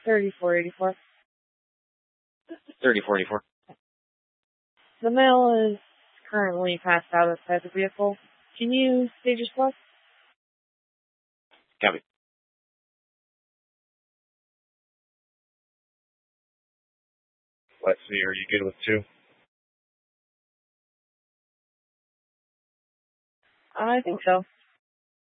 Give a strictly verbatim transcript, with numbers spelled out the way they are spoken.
thirty-four eighty-four. thirty-four eighty-four. The male is currently passed out outside the vehicle. Can you stage your squad? Copy. Let's see, are you good with two? I think so.